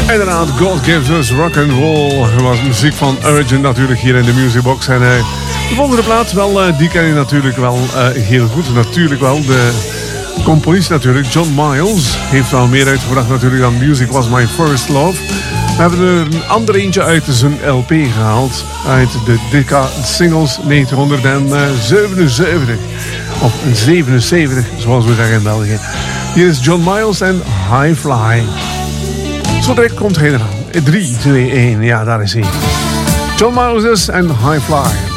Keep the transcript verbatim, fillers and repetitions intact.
Inderdaad, God Gives Us Rock and Roll was muziek van Urgent natuurlijk hier in de Music Box. En uh, de volgende plaat, wel, uh, die ken je natuurlijk wel uh, heel goed. Natuurlijk wel, de componist natuurlijk, John Miles, heeft wel meer uitgebracht natuurlijk dan Music Was My First Love. We hebben er een ander eentje uit zijn L P gehaald, uit de Decca Singles negentien zevenenzeventig. Of zevenenzeventig, zoals we zeggen in België. Hier is John Miles en High Fly. Zo direct komt hij eraan. drie, twee, één, ja, daar is hij. John Miles en High Fly.